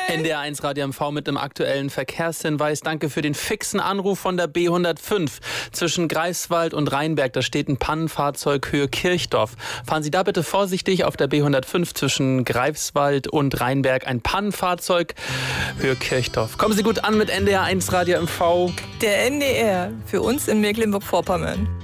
NDR1 Radio MV mit dem aktuellen Verkehrshinweis. Danke für den fixen Anruf von der B105 zwischen Greifswald und Rheinberg. Da steht ein Pannenfahrzeug Höhe Kirchdorf. Fahren Sie da bitte vorsichtig auf der B105 zwischen Greifswald und Rheinberg. Ein Pannenfahrzeug Höhe Kirchdorf. Kommen Sie gut an mit NDR1 Radio MV. Der NDR für uns in Mecklenburg-Vorpommern.